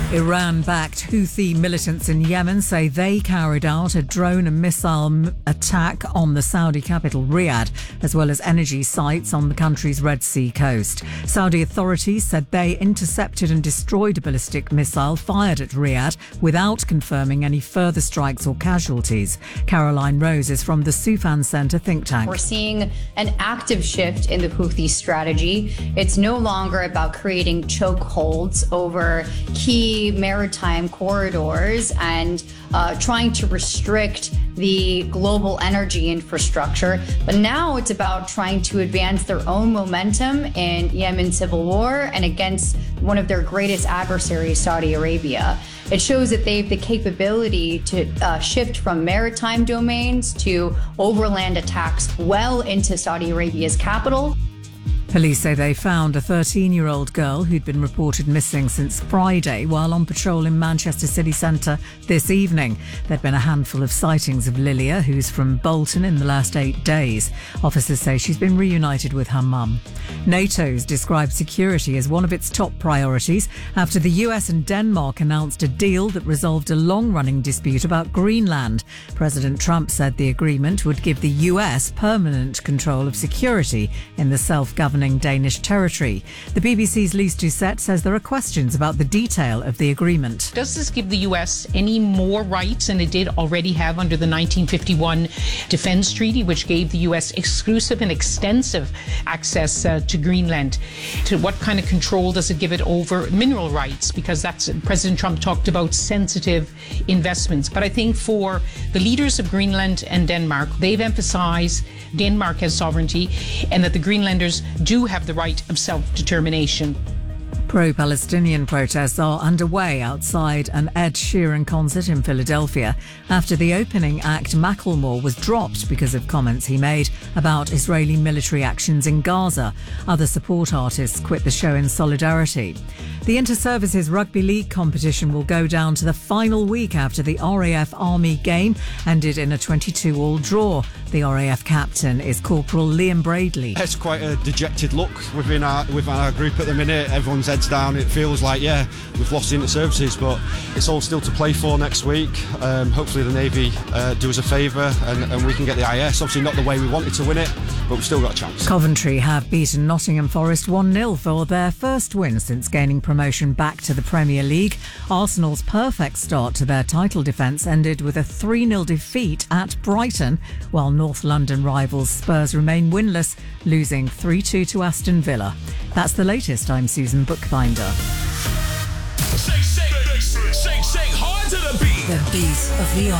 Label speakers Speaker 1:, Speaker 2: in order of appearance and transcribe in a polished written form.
Speaker 1: Iran-backed Houthi militants in Yemen say they carried out a drone and missile attack on the Saudi capital Riyadh, as well as energy sites on the country's Red Sea coast. Saudi authorities said they intercepted and destroyed a ballistic missile fired at Riyadh without confirming any further strikes or casualties. Caroline Rose is from the Soufan Center think tank.
Speaker 2: We're seeing an active shift in the Houthi strategy. It's no longer about creating chokeholds over key maritime corridors and trying to restrict the global energy infrastructure. But now it's about trying to advance their own momentum in Yemen's civil war and against one of their greatest adversaries, Saudi Arabia. It shows that they have the capability to shift from maritime domains to overland attacks well into Saudi Arabia's capital.
Speaker 1: Police say they found a 13-year-old girl who'd been reported missing since Friday while on patrol in Manchester city centre this evening. There'd been a handful of sightings of Lilia, who's from Bolton, in the last 8 days. Officers say she's been reunited with her mum. NATO's described security as one of its top priorities after the US and Denmark announced a deal that resolved a long-running dispute about Greenland. President Trump said the agreement would give the US permanent control of security in the self-governing Danish territory. The BBC's Lise Doucette says there are questions about the detail of the agreement.
Speaker 3: Does this give the US any more rights than it did already have under the 1951 Defense Treaty, which gave the US exclusive and extensive access to Greenland? To what kind of control does it give it over mineral rights? Because that's President Trump talked about sensitive investments. But I think for the leaders of Greenland and Denmark, they've emphasized Denmark has sovereignty and that the Greenlanders do have the right of self-determination.
Speaker 1: Pro-Palestinian protests are underway outside an Ed Sheeran concert in Philadelphia after the opening act Macklemore was dropped because of comments he made about Israeli military actions in Gaza. Other support artists quit the show in solidarity. The Inter-Services Rugby League competition will go down to the final week after the RAF Army game ended in a 22-all draw. The RAF captain is Corporal Liam Bradley.
Speaker 4: It's quite a dejected look within our group at the minute. Everyone's heads down. It feels like, we've lost the Inter-Services, but it's all still to play for next week. Hopefully the Navy do us a favour and we can get the IS. Obviously not the way we wanted to win it, but we've still got a chance.
Speaker 1: Coventry have beaten Nottingham Forest 1-0 for their first win since gaining promotion back to the Premier League. Arsenal's perfect start to their title defence ended with a 3-0 defeat at Brighton, while North London rivals Spurs remain winless, losing 3-2 to Aston Villa. That's the latest. I'm Susan Bookbinder.
Speaker 5: Shake hard to the beat.
Speaker 1: The beat of the